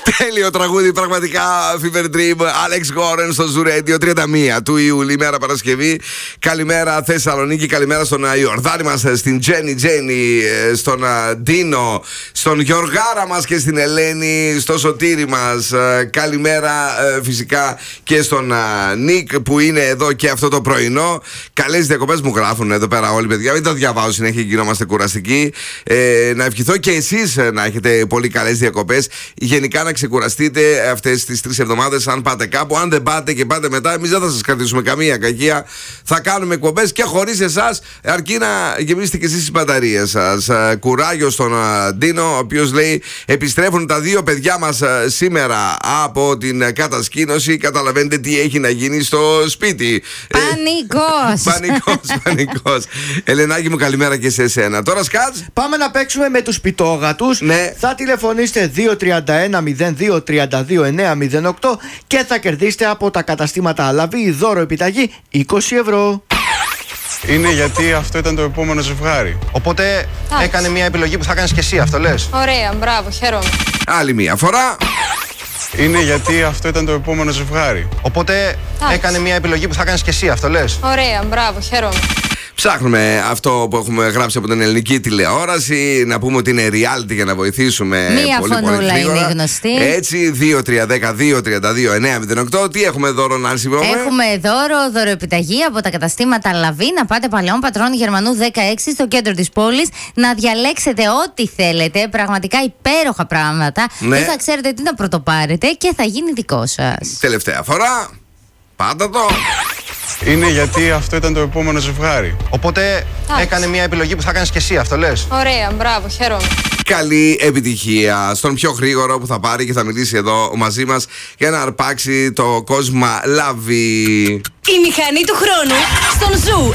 Τέλειο τραγούδι, πραγματικά. Fever Dream, Alex Warren στο Zoo Radio, 31 του Ιούλη, ημέρα Παρασκευή. Καλημέρα Θεσσαλονίκη, καλημέρα στον Ιορδάνη μας, στην Τζένι, στον Ντίνο, στον Γιωργάρα μας και στην Ελένη, στο Σωτήρι μας. Καλημέρα φυσικά και στον Νίκ που είναι εδώ και αυτό το πρωινό. Καλές διακοπές μου γράφουν εδώ πέρα όλοι, παιδιά. Μην τα διαβάζω συνέχεια, γινόμαστε κουραστικοί. Να ευχηθώ και εσείς να έχετε πολύ καλές διακοπές. Γενικά να ξεκουραστείτε αυτές τις 3 εβδομάδες. Αν πάτε κάπου, αν δεν πάτε και πάτε μετά, εμείς δεν θα σας κρατήσουμε καμία κακία. Θα κάνουμε εκπομπές και χωρίς εσάς, αρκεί να γεμίσετε και εσείς τις μπαταρίες σας. Κουράγιο στον Ντίνο, ο οποίος λέει: επιστρέφουν τα 2 παιδιά μας σήμερα από την κατασκήνωση. Καταλαβαίνετε τι έχει να γίνει στο σπίτι. Πανικός. Ελενάκη μου, καλημέρα και σε εσένα. Τώρα σκάτς. Πάμε να παίξουμε με τους πιτόγατους. Ναι. Θα τηλεφωνήσετε 231-02-32-908 και θα κερδίσετε από τα καταστήματα Αλαβή δώρο επιταγή 20 ευρώ. Είναι γιατί αυτό ήταν το επόμενο ζευγάρι. Οπότε έκανε μια επιλογή που θα κάνεις και εσύ, αυτό λες? Ωραία, μπράβο, χαίρομαι. Άλλη μία φορά. Είναι γιατί αυτό ήταν το επόμενο ζευγάρι. Οπότε έκανε μια επιλογή που θα κάνεις και εσύ, αυτό λες? Ωραία, μπράβο, χαίρομαι. Ψάχνουμε αυτό που έχουμε γράψει από την ελληνική τηλεόραση. Να πούμε ότι είναι reality για να βοηθήσουμε. Μία πολύ, φωνούλα πολύ γρήγορα. είναι γνωστή. Έτσι, 2-3-10-2-32-908. Τι έχουμε δώρο, Νάνση? Έχουμε δώρο επιταγή από τα καταστήματα Λαβή. Να πάτε Παλαιών Πατρών Γερμανού 16 στο κέντρο της πόλης. Να διαλέξετε ό,τι θέλετε. Πραγματικά υπέροχα πράγματα. Ναι. Δεν θα ξέρετε τι να πρωτοπάρετε και θα γίνει δικό σας. Τελευταία φορά. Πάντα το. Είναι γιατί αυτό ήταν το επόμενο ζευγάρι. Οπότε έκανε μια επιλογή που θα κάνεις και εσύ, αυτό λες? Ωραία, μπράβο, χαίρομαι. Καλή επιτυχία στον πιο γρήγορο που θα πάρει και θα μιλήσει εδώ μαζί μας για να αρπάξει το κόσμο Λαβή. Η μηχανή του χρόνου στον Ζου